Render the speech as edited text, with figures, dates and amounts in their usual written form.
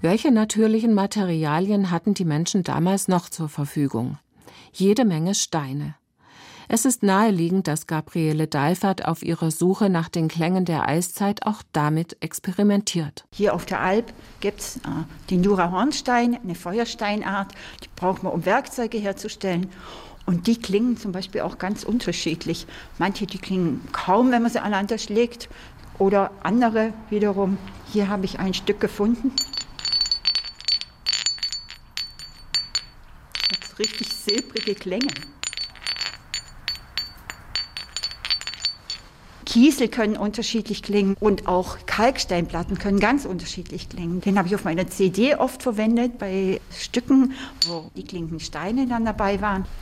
Welche natürlichen Materialien hatten die Menschen damals noch zur Verfügung? Jede Menge Steine. Es ist naheliegend, dass Gabriele Dalfert auf ihrer Suche nach den Klängen der Eiszeit auch damit experimentiert. Hier auf der Alp gibt es den Jura-Hornstein, eine Feuersteinart. Die braucht man, um Werkzeuge herzustellen. Und die klingen zum Beispiel auch ganz unterschiedlich. Manche, die klingen kaum, wenn man sie aneinander schlägt. Oder andere wiederum. Hier habe ich ein Stück gefunden. Das hat richtig silbrige Klänge. Kiesel können unterschiedlich klingen und auch Kalksteinplatten können ganz unterschiedlich klingen. Den habe ich auf meiner CD oft verwendet, bei Stücken, wo die klingenden Steine dann dabei waren.